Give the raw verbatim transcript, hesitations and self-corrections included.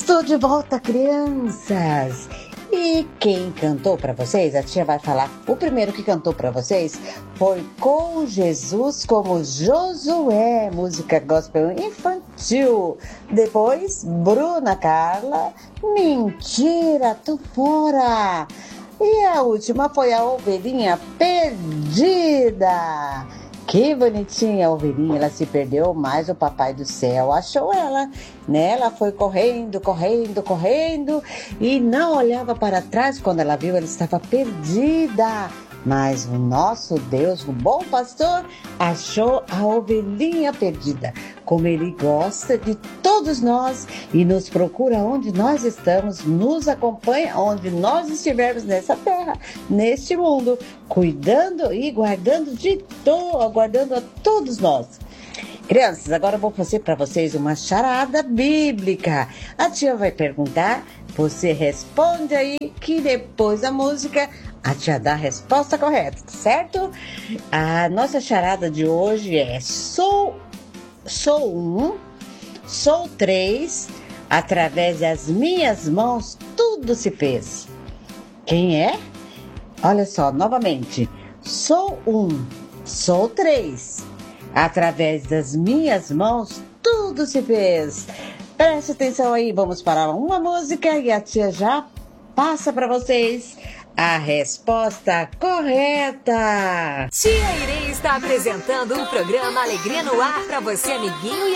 Estou de volta, crianças! E quem cantou para vocês, a tia vai falar, o primeiro que cantou para vocês foi Com Jesus como Josué, música gospel infantil. Depois, Bruna Carla, Mentira, tu fora. E a última foi a Ovelhinha Perdida. Que bonitinha a ovelhinha, ela se perdeu, mas o papai do céu achou ela, né? Ela foi correndo, correndo, correndo e não olhava para trás. Quando ela viu, ela estava perdida. Mas o nosso Deus, o bom pastor, achou a ovelhinha perdida. Como ele gosta de todos nós e nos procura onde nós estamos, nos acompanha onde nós estivermos nessa terra, neste mundo, cuidando e guardando de to- guardando a todos nós. Crianças, agora eu vou fazer para vocês uma charada bíblica. A tia vai perguntar, você responde aí, que depois da música a tia dá a resposta correta, certo? A nossa charada de hoje é sou, sou um, sou três, através das minhas mãos tudo se fez. Quem é? Olha só, novamente. Sou um, sou três, através das minhas mãos tudo se fez. Preste atenção aí, vamos para uma música e a tia já passa para vocês a resposta correta. Tia Irene está apresentando o programa Alegria no Ar para você, amiguinho e